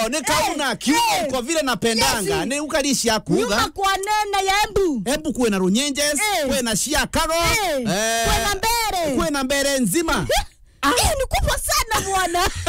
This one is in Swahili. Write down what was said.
ni kauna kiugo kwa vile napendanga ni ukalishi yakuga nyuma kwa nena ya embu kuwe na runyenjes kuwe na shiakaro kuwe na mbere nzima ni kubwa sana bwana